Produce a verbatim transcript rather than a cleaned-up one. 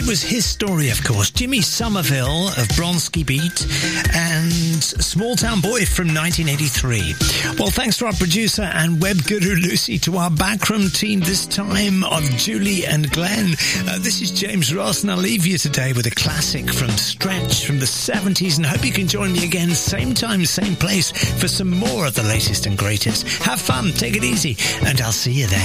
It was his story, of course. Jimmy Somerville of Bronski Beat and Small Town Boy from nineteen eighty-three. Well, thanks to our producer and web guru Lucy, to our backroom team this time of Julie and Glenn. Uh, this is James Ross, and I'll leave you today with a classic from Stretch from the seventies, and hope you can join me again, same time, same place, for some more of the latest and greatest. Have fun, take it easy, and I'll see you then.